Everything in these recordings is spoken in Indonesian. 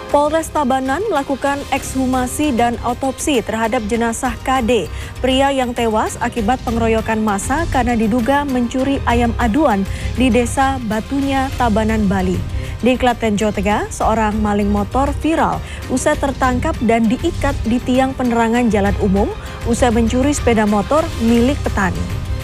Polres Tabanan melakukan ekshumasi dan otopsi terhadap jenazah KD, pria yang tewas akibat pengeroyokan massa karena diduga mencuri ayam aduan di desa Batunya, Tabanan, Bali. Di Klaten, Jawa Tengah, seorang maling motor viral usai tertangkap dan diikat di tiang penerangan jalan umum usai mencuri sepeda motor milik petani.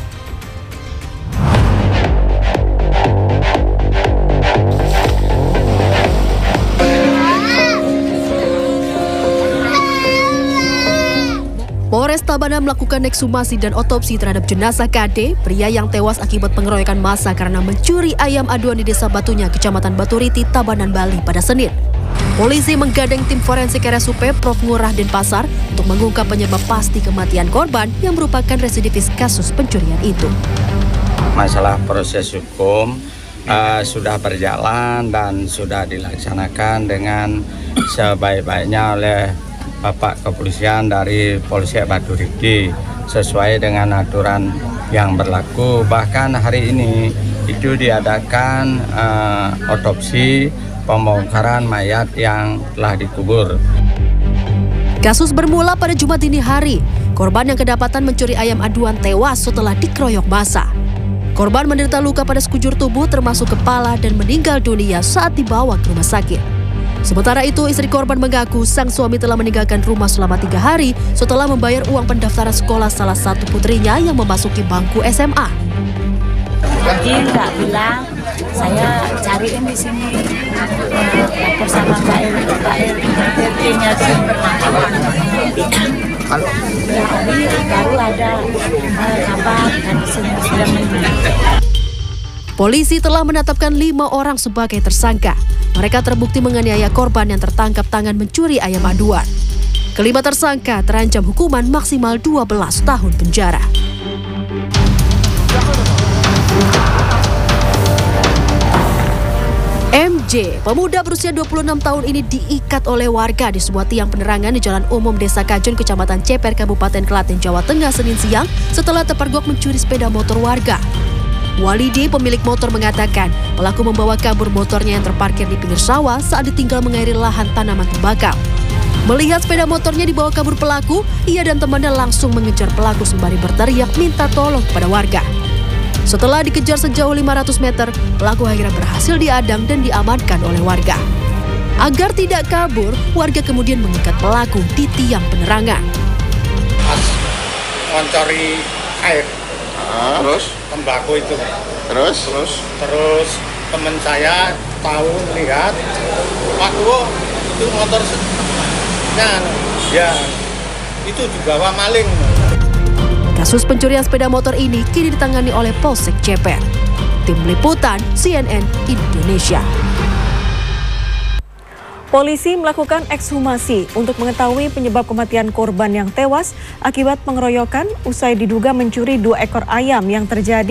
Polres Tabanan melakukan ekshumasi dan otopsi terhadap jenazah KD, pria yang tewas akibat pengeroyokan massa karena mencuri ayam aduan di desa Batunya, Kecamatan Baturiti, Tabanan, Bali pada Senin. Polisi menggandeng tim forensik RSUP Prof. Ngurah Denpasar untuk mengungkap penyebab pasti kematian korban yang merupakan residivis kasus pencurian itu. Masalah proses hukum sudah berjalan dan sudah dilaksanakan dengan sebaik-baiknya oleh Bapak Kepolisian dari Polsek Baturiti sesuai dengan aturan yang berlaku. Bahkan hari ini itu diadakan otopsi pembongkaran mayat yang telah dikubur. Kasus bermula pada Jumat dini hari. Korban yang kedapatan mencuri ayam aduan tewas setelah dikeroyok massa. Korban menderita luka pada sekujur tubuh termasuk kepala dan meninggal dunia saat dibawa ke rumah sakit. Sementara itu, istri korban mengaku sang suami telah meninggalkan rumah selama 3 hari setelah membayar uang pendaftaran sekolah salah satu putrinya yang memasuki bangku SMA. Jadi nggak bilang, saya cariin di sini, lapor sama Mbak RT-nya di penangkapan. Kalau baru ada kabar dan sudah meninggal. Polisi telah menetapkan 5 orang sebagai tersangka. Mereka terbukti menganiaya korban yang tertangkap tangan mencuri ayam aduan. Kelima tersangka terancam hukuman maksimal 12 tahun penjara. MJ, pemuda berusia 26 tahun ini diikat oleh warga di sebuah tiang penerangan di Jalan Umum Desa Kajun, Kecamatan Ceper, Kabupaten Klaten, Jawa Tengah, Senin siang setelah terpergok mencuri sepeda motor warga. Walidi, pemilik motor, mengatakan pelaku membawa kabur motornya yang terparkir di pinggir sawah saat ditinggal mengairi lahan tanaman tembakau. Melihat sepeda motornya dibawa kabur pelaku, ia dan temannya langsung mengejar pelaku sembari berteriak minta tolong kepada warga. Setelah dikejar sejauh 500 meter, pelaku akhirnya berhasil diadang dan diamankan oleh warga. Agar tidak kabur, warga kemudian mengikat pelaku di tiang penerangan. Pas ngoncori air. Terus tembakau itu terus teman saya tahu lihat, waduh itu motor ya itu dibawa maling. Kasus pencurian sepeda motor ini kini ditangani oleh Polsek Ceper. Tim Liputan CNN Indonesia. Polisi melakukan ekshumasi untuk mengetahui penyebab kematian korban yang tewas akibat pengeroyokan usai diduga mencuri 2 ekor ayam yang terjadi